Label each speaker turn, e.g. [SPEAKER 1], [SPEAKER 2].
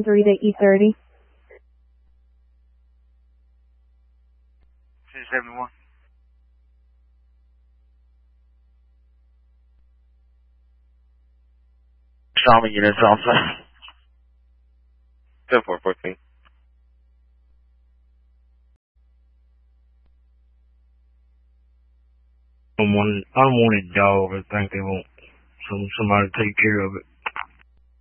[SPEAKER 1] 3 to E30.
[SPEAKER 2] 271. Trauma units also. 7414.
[SPEAKER 3] Unwanted dog. I think they want somebody to take care of it.